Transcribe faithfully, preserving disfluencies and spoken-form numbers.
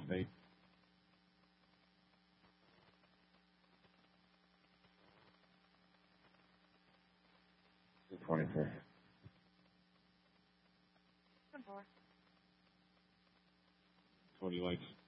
Nate. two twenty-three. Good boy. What do you like?